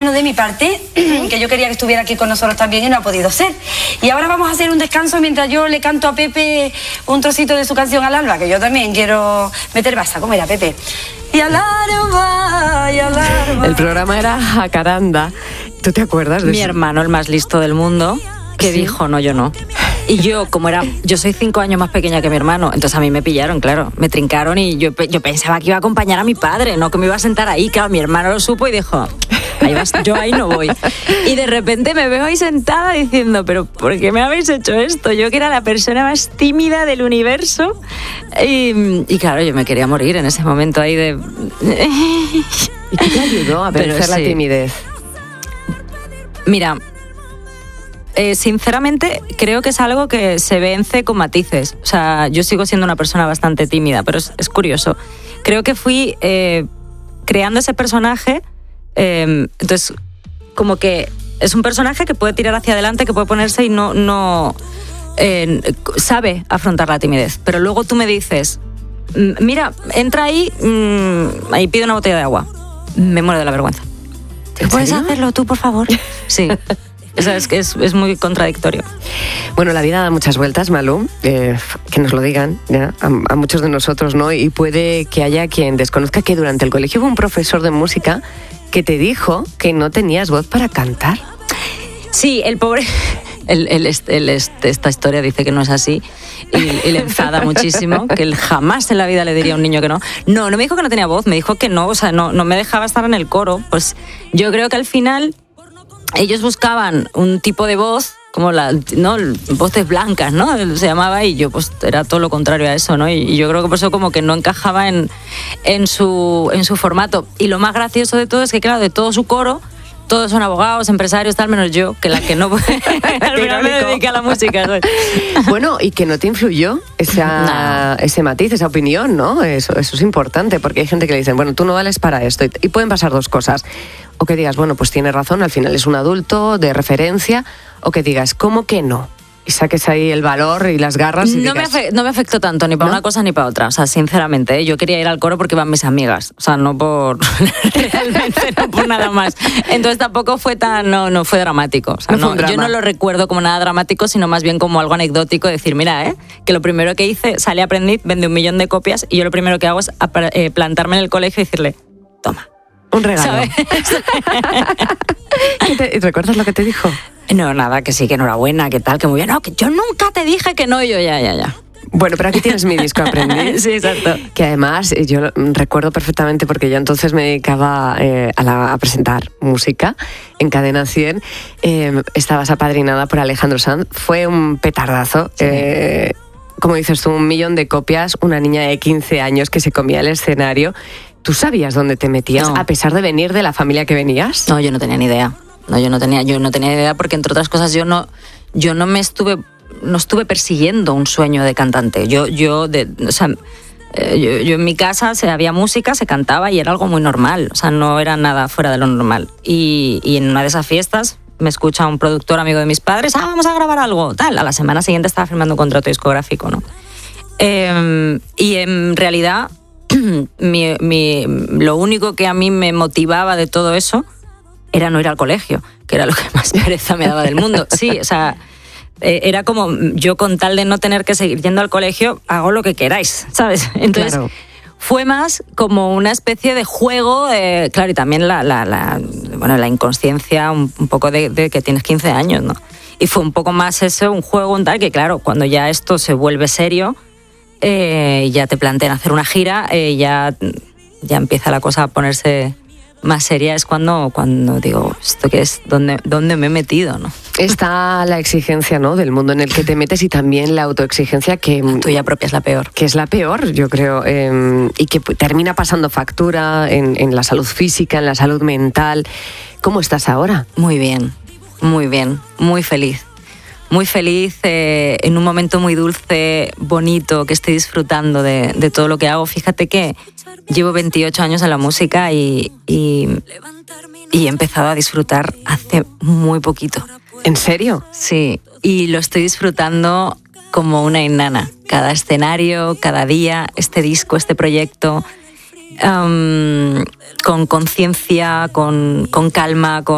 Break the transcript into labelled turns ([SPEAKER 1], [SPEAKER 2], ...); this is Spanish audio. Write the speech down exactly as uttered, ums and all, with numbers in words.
[SPEAKER 1] de mi parte, que yo quería que estuviera aquí con nosotros también y no ha podido ser. Y ahora vamos a hacer un descanso mientras yo le canto a Pepe un trocito de su canción Al alba, que yo también quiero meter basa. ¿Cómo era, Pepe? Y al alba, y al alba.
[SPEAKER 2] El programa era Jacaranda. ¿Tú te acuerdas de
[SPEAKER 3] Mi
[SPEAKER 2] eso?
[SPEAKER 3] hermano, el más listo del mundo, que
[SPEAKER 2] ¿Sí?
[SPEAKER 3] dijo, no, yo no. Y yo, como era, yo soy cinco años más pequeña que mi hermano, entonces a mí me pillaron, claro, me trincaron y yo, yo pensaba que iba a acompañar a mi padre, no que me iba a sentar ahí. Claro, mi hermano lo supo y dijo, ahí vas, yo ahí no voy. Y de repente me veo ahí sentada diciendo, pero ¿por qué me habéis hecho esto? Yo que era la persona más tímida del universo. Y, y claro, yo me quería morir en ese momento ahí de...
[SPEAKER 2] ¿Y qué te ayudó a vencer
[SPEAKER 3] Pero
[SPEAKER 2] la
[SPEAKER 3] sí.
[SPEAKER 2] timidez?
[SPEAKER 3] Mira... Eh, sinceramente, creo que es algo que se vence con matices. O sea, yo sigo siendo una persona bastante tímida, pero es, es curioso. Creo que fui eh, creando ese personaje, eh, entonces, como que es un personaje que puede tirar hacia adelante, que puede ponerse y no, no eh, sabe afrontar la timidez. Pero luego tú me dices, mira, entra ahí, mmm, ahí pide una botella de agua. Me muero de la vergüenza. ¿Puedes hacerlo tú, por favor? Sí. O sea, es que es, es muy contradictorio.
[SPEAKER 2] Bueno, la vida da muchas vueltas, Malú, eh, que nos lo digan ya, a, a muchos de nosotros, ¿no? Y puede que haya quien desconozca que durante el colegio hubo un profesor de música que te dijo que no tenías voz para cantar.
[SPEAKER 3] Sí, el pobre... El, el, el, esta historia dice que no es así y, y le enfada muchísimo, que él jamás en la vida le diría a un niño que no. No, no me dijo que no tenía voz, me dijo que no, o sea, no, no me dejaba estar en el coro. Pues yo creo que al final... Ellos buscaban un tipo de voz, como la, ¿no? Voces blancas, ¿no? Se llamaba, y yo pues era todo lo contrario a eso, ¿no? Y, y yo creo que por eso como que no encajaba en, en, su, en su formato. Y lo más gracioso de todo es que, claro, de todo su coro, todos son abogados, empresarios, tal, menos yo, que la que no al final me dediqué a la música, ¿sabes?
[SPEAKER 2] Bueno, y que no te influyó esa,
[SPEAKER 3] no.
[SPEAKER 2] ese matiz, esa opinión, ¿no? Eso, eso es importante, porque hay gente que le dicen, bueno, tú no vales para esto. Y, y pueden pasar dos cosas. O que digas, bueno, pues tiene razón, al final es un adulto de referencia. O que digas, ¿cómo que no? Y saques ahí el valor y las garras. Y
[SPEAKER 3] no,
[SPEAKER 2] digas,
[SPEAKER 3] me afe- no me afectó tanto ni para
[SPEAKER 2] ¿no?
[SPEAKER 3] una cosa ni para otra. O sea, sinceramente, ¿eh? Yo quería ir al coro porque iban mis amigas. O sea, no por... realmente no por nada más. Entonces tampoco fue tan... No, no fue dramático. O sea,
[SPEAKER 2] No fue un
[SPEAKER 3] no, yo
[SPEAKER 2] drama.
[SPEAKER 3] no lo recuerdo como nada dramático, sino más bien como algo anecdótico. Decir, mira, ¿eh? Que lo primero que hice, salí aprendiz, vendí un millón de copias y yo lo primero que hago es apra- eh, plantarme en el colegio y decirle, toma.
[SPEAKER 2] un regalo.
[SPEAKER 3] ¿Sabes?
[SPEAKER 2] ¿Qué te- ¿Recuerdas lo que te dijo?
[SPEAKER 3] No, nada, que sí, que enhorabuena, que tal, que muy bien. No, que yo nunca te dije que no, y yo ya, ya, ya.
[SPEAKER 2] Bueno, pero aquí tienes mi disco Aprendiz.
[SPEAKER 3] Sí, exacto.
[SPEAKER 2] Que además eh, yo recuerdo perfectamente porque yo entonces me dedicaba eh, a, la, a presentar música en Cadena cien. Eh, estabas apadrinada por Alejandro Sanz. Fue un petardazo.
[SPEAKER 3] Sí.
[SPEAKER 2] Eh, como dices tú, un millón de copias, una niña de quince años que se comía el escenario. ¿Tú sabías dónde te metías,
[SPEAKER 3] No.
[SPEAKER 2] a pesar de venir de la familia que venías?
[SPEAKER 3] No, yo no tenía ni idea. No, yo no tenía, yo no tenía idea porque, entre otras cosas, yo no, yo no me estuve, no estuve persiguiendo un sueño de cantante. Yo, yo, de, o sea, eh, yo, yo en mi casa se, había música, se cantaba y era algo muy normal. O sea, no era nada fuera de lo normal. Y, y en una de esas fiestas me escucha un productor amigo de mis padres, ah, vamos a grabar algo, tal. A la semana siguiente estaba firmando un contrato discográfico, ¿no? Eh, y en realidad, mi, mi, lo único que a mí me motivaba de todo eso era no ir al colegio, que era lo que más pereza me daba del mundo. Sí, o sea, eh, era como yo, con tal de no tener que seguir yendo al colegio, hago lo que queráis, ¿sabes? Entonces,
[SPEAKER 2] Claro.
[SPEAKER 3] fue más como una especie de juego, eh, claro, y también la, la, la, bueno, la inconsciencia un, un poco de, de que tienes quince años, ¿no? Y fue un poco más eso, un juego, un tal, que claro, cuando ya esto se vuelve serio, eh, ya te plantean hacer una gira, eh, ya, ya empieza la cosa a ponerse más seria, es cuando, cuando digo, ¿esto qué es? ¿Dónde, dónde me he metido? ¿No?
[SPEAKER 2] Está la exigencia, ¿no?, del mundo en el que te metes y también la autoexigencia que...
[SPEAKER 3] La tuya propia es la peor.
[SPEAKER 2] Que es la peor, yo creo, eh, y que termina pasando factura en, en la salud física, en la salud mental. ¿Cómo estás ahora?
[SPEAKER 3] Muy bien, muy bien, muy feliz. Muy feliz, eh, en un momento muy dulce, bonito, que estoy disfrutando de, de todo lo que hago. Fíjate que llevo veintiocho años en la música y, y, y he empezado a disfrutar hace muy poquito.
[SPEAKER 2] ¿En serio?
[SPEAKER 3] Sí, y lo estoy disfrutando como una enana. Cada escenario, cada día, este disco, este proyecto, um, con conciencia, con, con calma, con